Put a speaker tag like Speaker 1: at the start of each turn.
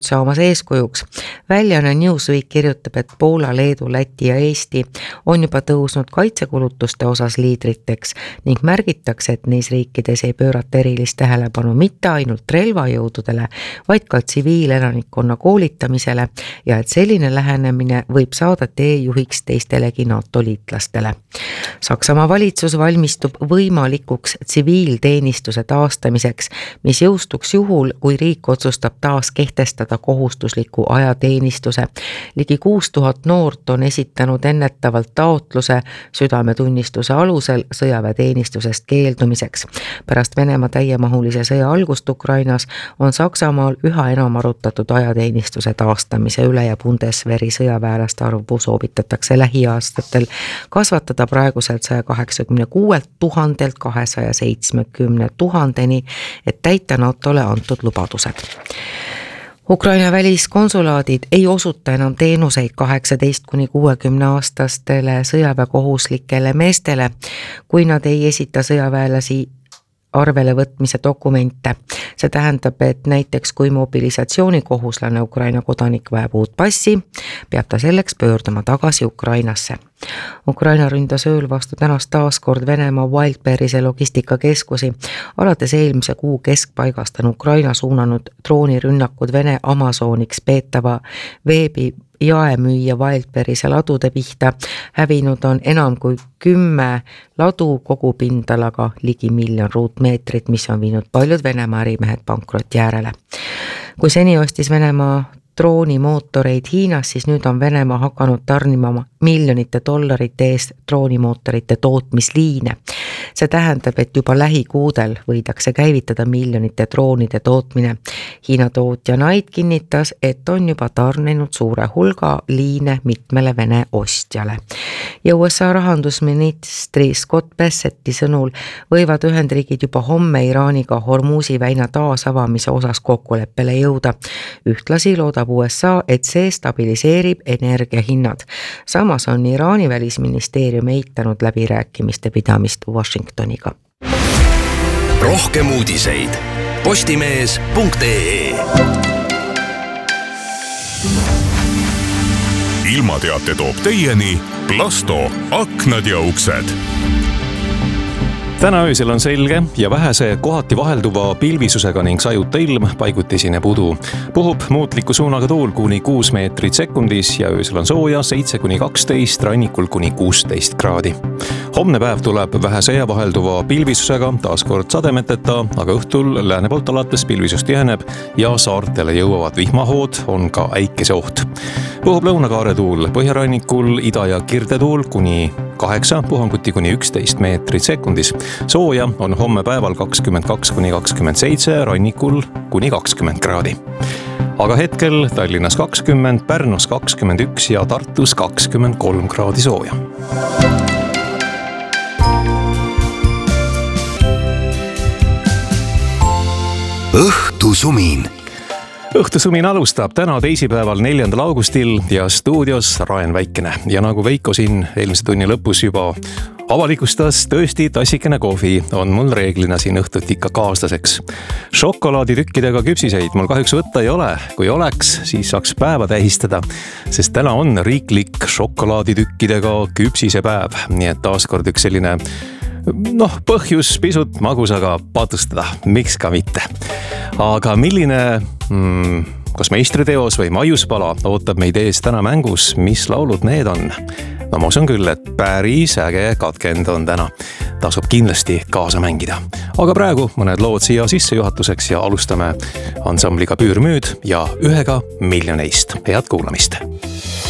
Speaker 1: saamas eeskujuks. Väljaanne Newsweek kirjutab, et Poola, Leedu, Läti ja Eesti on juba tõusnud kaitsekulutuste osas liidriteks ning märgitakse, et neis riikides ei pöörata erilist tähelepanu mitte ainult relvajõududele, vaid ka tsiviilelanikkonna koolitamisele ja et selline lähenemine võib saada teejuhiks teistelegi NATO liitlastele. Saksamaa valitsus valmistub võimalikuks tsiviilteenistuse taastamiseks, mis jõustuks juhul, kui riik otsustab taas kehtestada kohustusliku ajateenistuse. Ligi 6000 noort on esitanud ennetavalt taotluse südametunnistuse alusel sõjaväeteenistusest keeldumiseks. Pärast Venemaa täiemahulise sõja algust Ukrainas on Saksamaal üha enam arutatud ajateenistuse taastamise üle ja Bundeswehri sõjaväelaste arvu soovitatakse lähiaastatel kasvatada praeguselt 186 000-lt 270 000-ni, et täita NATOle antud lubadused. Ukraina väliskonsulaadid ei osuta enam teenuseid 18–60-aastastele sõjaväekohuslikele meestele, kui nad ei esita sõjaväelasi arvele võtmise dokumente. See tähendab, et näiteks kui mobilisatsioonikohuslane Ukraina kodanik vajab uut passi, peab ta selleks pöörduma tagasi Ukrainasse. Ukraina ründas ööl vastu tänast taaskord Venemaa Wildberry'se logistikakeskusi. Alates eelmise kuu keskpaigast on Ukraina suunanud droonirünnakud Vene Amazoniks peetava veebi jaemüüja Wildberry'se ladude pihta. Hävinud on enam kui 10 ladu kogupindalaga ligi 1 000 000 ruutmeetrit, mis on viinud paljud Venemaa ärimehed pankroti äärele. Kui seni ostis Venemaa droonimootoreid Hiinas, siis nüüd on Venemaa hakanud tarnima miljonite dollarite eest droonimootorite tootmisliine. See tähendab, et juba lähikuudel võidakse käivitada miljonite droonide tootmine. Hiina tootja Knight kinnitas, et on juba tarninud suure hulga liine mitmele Vene ostjale. Ja USA rahandusministri Scott Bessetti sõnul võivad Ühendriigid juba homme Iraaniga Hormuzi väina taasavamise osas kokkuleppele jõuda. Ühtlasi loodab USA, et see stabiliseerib energiahinnad. Samas on Iraani välisministeerium eitanud läbirääkimiste pidamist Washingtoniga.
Speaker 2: Rohkem uudiseid postimees.ee.
Speaker 3: Ilmateate toob teieni Plasto aknad ja uksed.
Speaker 4: Täna öösel on selge ja vähese kohati vahelduva pilvisusega ning sajuta ilm, paiguti esineb udu. Puhub muutliku suunaga tuul kuni 6 meetrit sekundis ja öösel on sooja 7–12, rannikul kuni 16 kraadi. Homne päev tuleb vähese ja vahelduva pilvisusega, taaskord sademeteta, aga õhtul lääne poolt alates pilvisus tiheneb ja saartele jõuavad vihmahood, on ka äikese oht. Puhub lõunakaare tuul, põhjarannikul ida- ja kirdetuul kuni 8, puhanguti kuni 11 meetrit sekundis. Sooja on homme päeval 22–27, rannikul kuni 20 kraadi. Aga hetkel Tallinnas 20, Pärnus 21 ja Tartus 23 kraadi sooja.
Speaker 2: Õhtusumin.
Speaker 4: Õhtusumin alustab täna teisipäeval 4. augustil ja stuudios Raen Väikene. Ja nagu Veiko siin eelmise tunni lõpus juba avalikustas, tõesti tassikene kohvi on mul reeglina siin õhtut ikka kaaslaseks. Šokolaaditükkidega küpsiseid mul kahjuks võtta ei ole. Kui oleks, siis saaks päeva tähistada, sest täna on riiklik šokolaaditükkidega küpsisepäev. Nii et taaskord üks selline põhjus pisut magusaga patustada, miks ka mitte. Aga milline kas meistriteos või maiuspala ootab meid ees täna mängus, mis laulud need on? No ma usun küll, et päris äge katkend on täna. Tasub kindlasti kaasa mängida. Aga praegu mõned lood siia sissejuhatuseks ja alustame ansambliga Püürmüüd ja ühega miljoneist. Head kuulamist!